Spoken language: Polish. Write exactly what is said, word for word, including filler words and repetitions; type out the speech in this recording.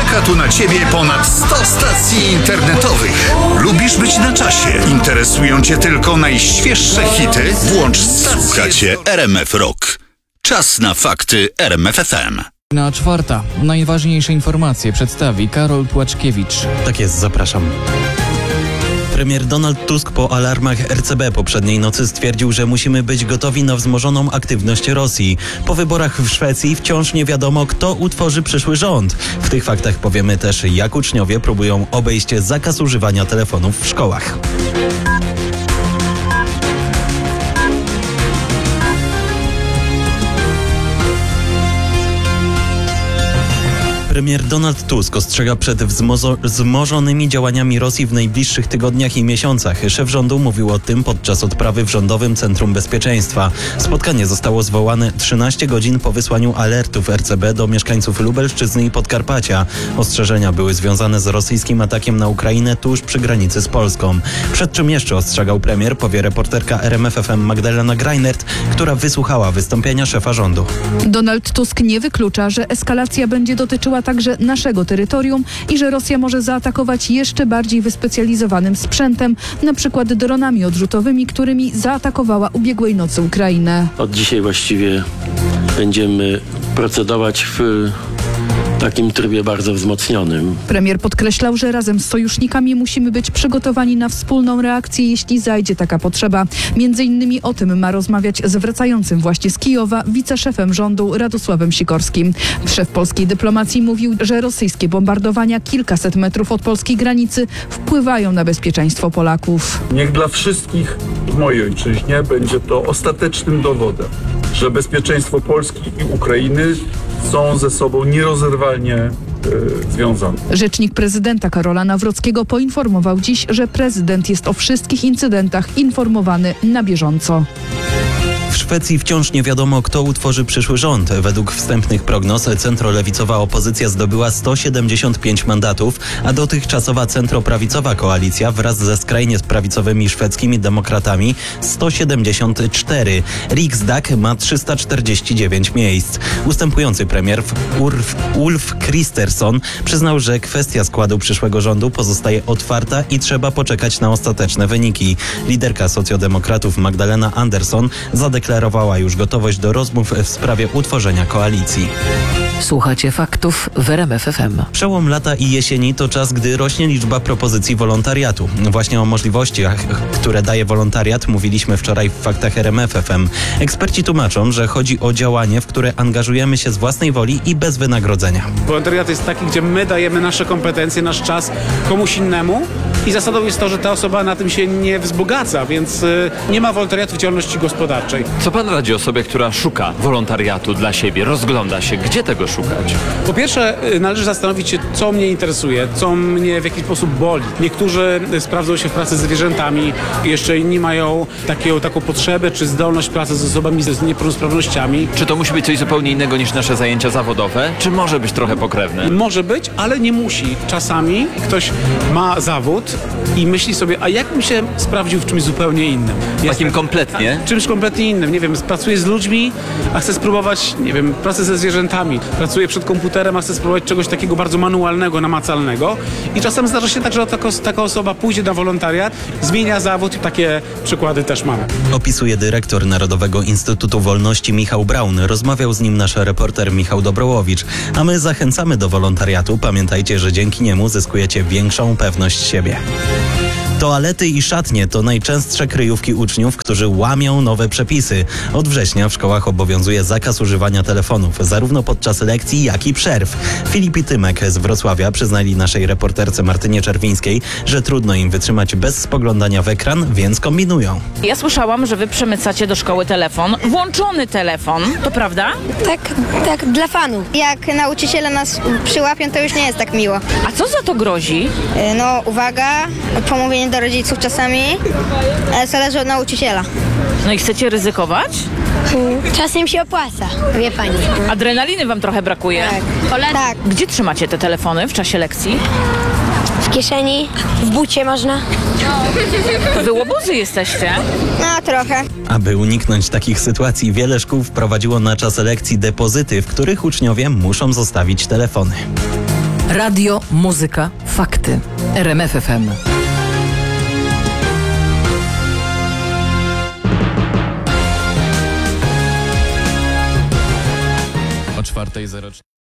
Czeka tu na Ciebie ponad sto stacji internetowych. Lubisz być na czasie? Interesują Cię tylko najświeższe hity? Włącz stację. Słuchacie R M F Rock. Czas na fakty R M F F M. Na czwarta. Najważniejsze informacje przedstawi Karol Płaczkiewicz. Tak jest, zapraszam. Premier Donald Tusk po alarmach R C B poprzedniej nocy stwierdził, że musimy być gotowi na wzmożoną aktywność Rosji. Po wyborach w Szwecji wciąż nie wiadomo, kto utworzy przyszły rząd. W tych faktach powiemy też, jak uczniowie próbują obejść zakaz używania telefonów w szkołach. Premier Donald Tusk ostrzega przed wzmozo- wzmożonymi działaniami Rosji w najbliższych tygodniach i miesiącach. Szef rządu mówił o tym podczas odprawy w Rządowym Centrum Bezpieczeństwa. Spotkanie zostało zwołane trzynaście godzin po wysłaniu alertów R C B do mieszkańców Lubelszczyzny i Podkarpacia. Ostrzeżenia były związane z rosyjskim atakiem na Ukrainę tuż przy granicy z Polską. Przed czym jeszcze ostrzegał premier, powie reporterka R M F F M Magdalena Greinert, która wysłuchała wystąpienia szefa rządu. Donald Tusk nie wyklucza, że eskalacja będzie dotyczyła także naszego terytorium i że Rosja może zaatakować jeszcze bardziej wyspecjalizowanym sprzętem, na przykład dronami odrzutowymi, którymi zaatakowała ubiegłej nocy Ukrainę. Od dzisiaj właściwie będziemy procedować w takim trybie bardzo wzmocnionym. Premier podkreślał, że razem z sojusznikami musimy być przygotowani na wspólną reakcję, jeśli zajdzie taka potrzeba. Między innymi o tym ma rozmawiać z wracającym właśnie z Kijowa wiceszefem rządu Radosławem Sikorskim. Szef polskiej dyplomacji mówił, że rosyjskie bombardowania kilkaset metrów od polskiej granicy wpływają na bezpieczeństwo Polaków. Niech dla wszystkich w mojej ojczyźnie będzie to ostatecznym dowodem, że bezpieczeństwo Polski i Ukrainy są ze sobą nierozerwalnie e, związane. Rzecznik prezydenta Karola Nawrockiego poinformował dziś, że prezydent jest o wszystkich incydentach informowany na bieżąco. W Szwecji wciąż nie wiadomo, kto utworzy przyszły rząd. Według wstępnych prognoz centrolewicowa opozycja zdobyła sto siedemdziesiąt pięć mandatów, a dotychczasowa centroprawicowa koalicja wraz ze skrajnie prawicowymi szwedzkimi demokratami sto siedemdziesiąt cztery. Riksdag ma trzysta czterdzieści dziewięć miejsc. Ustępujący premier Ulf, Ulf Kristersson przyznał, że kwestia składu przyszłego rządu pozostaje otwarta i trzeba poczekać na ostateczne wyniki. Liderka socjaldemokratów Magdalena Andersson zadeklarowała już gotowość do rozmów w sprawie utworzenia koalicji. Słuchacie faktów w R M F F M. Przełom lata i jesieni to czas, gdy rośnie liczba propozycji wolontariatu. Właśnie o możliwościach, które daje wolontariat, mówiliśmy wczoraj w faktach R M F F M. Eksperci tłumaczą, że chodzi o działanie, w które angażujemy się z własnej woli i bez wynagrodzenia. Wolontariat jest taki, gdzie my dajemy nasze kompetencje, nasz czas komuś innemu i zasadą jest to, że ta osoba na tym się nie wzbogaca, więc y, nie ma wolontariatu w działalności gospodarczej. Co pan radzi osobie, która szuka wolontariatu dla siebie, rozgląda się, gdzie tego szukać? Po pierwsze, y, należy zastanowić się, co mnie interesuje, co mnie w jakiś sposób boli. Niektórzy y, sprawdzą się w pracy z zwierzętami, jeszcze inni mają takie, taką potrzebę czy zdolność pracy z osobami z niepełnosprawnościami. Czy to musi być coś zupełnie innego niż nasze zajęcia zawodowe? Czy może być trochę pokrewne? Może być, ale nie musi. Czasami ktoś ma zawód i myśli sobie, a jak bym się sprawdził w czymś zupełnie innym? Takim kompletnie? Czymś kompletnie innym. Nie wiem, pracuję z ludźmi, a chcę spróbować, nie wiem, pracy ze zwierzętami. Pracuję przed komputerem, a chcę spróbować czegoś takiego bardzo manualnego, namacalnego. I czasem zdarza się tak, że taka, taka osoba pójdzie na wolontariat, zmienia zawód i takie przykłady też mamy. Opisuje dyrektor Narodowego Instytutu Wolności Michał Braun. Rozmawiał z nim nasz reporter Michał Dobrołowicz. A my zachęcamy do wolontariatu. Pamiętajcie, że dzięki niemu zyskujecie większą pewność siebie. Toalety i szatnie to najczęstsze kryjówki uczniów, którzy łamią nowe przepisy. Od września w szkołach obowiązuje zakaz używania telefonów, zarówno podczas lekcji, jak i przerw. Filip i Tymek z Wrocławia przyznali naszej reporterce Martynie Czerwińskiej, że trudno im wytrzymać bez spoglądania w ekran, więc kombinują. Ja słyszałam, że wy przemycacie do szkoły telefon, włączony telefon, to prawda? Tak, tak, dla fanów. Jak nauczyciele nas przyłapią, to już nie jest tak miło. A co za to grozi? No, uwaga, pomówienie do rodziców czasami, ale zależy od nauczyciela. No i chcecie ryzykować? Czasem się opłaca, wie pani. Adrenaliny wam trochę brakuje. Tak. tak. Gdzie trzymacie te telefony w czasie lekcji? W kieszeni, w bucie można. To wy łobuzy jesteście? No, trochę. Aby uniknąć takich sytuacji, wiele szkół wprowadziło na czas lekcji depozyty, w których uczniowie muszą zostawić telefony. Radio, muzyka, fakty. R M F F M. O czwartej zero cztery.